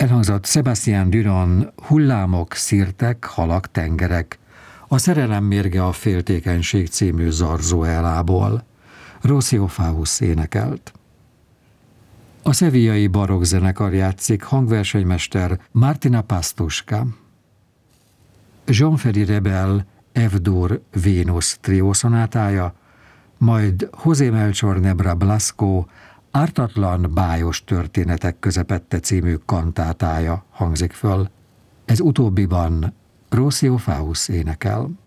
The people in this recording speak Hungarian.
Elhangzott Sébastien Duron Hullámok, szirtek, halak, tengerek, a Szerelem mérge a féltékenység című zarzuelából. Rócio Faust énekelt. A szevillai barokk zenekar játszik, hangversenymester Martina Pastuska. Jean-Ferry Rebel F-dur Vénusz triószonátája, majd José Melchor Nebra Blasco Ártatlan bájos történetek közepette című kantátája hangzik föl. Ez utóbbiban Rócio Faust énekel.